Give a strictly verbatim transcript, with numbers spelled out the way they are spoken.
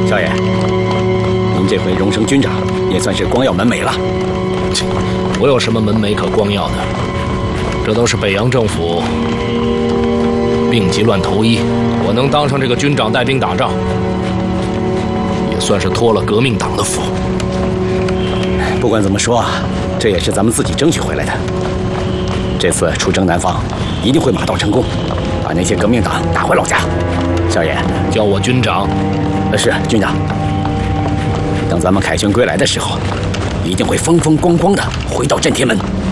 少爷，您这回荣升军长，也算是光耀门楣了。 我有什么门楣可光耀的？这都是北洋政府病急乱投医，我能当上这个军长带兵打仗，也算是托了革命党的福。 不管怎么说，这也是咱们自己争取回来的。这次出征南方，一定会马到成功，把那些革命党打回老家。少爷， 叫我军长。 呃，是军长。等咱们凯旋归来的时候，一定会风风光光的回到震天门。